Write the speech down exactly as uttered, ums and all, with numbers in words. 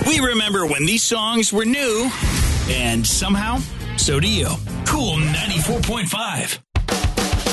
We remember when these songs were new, and somehow, so do you. Cool ninety-four point five.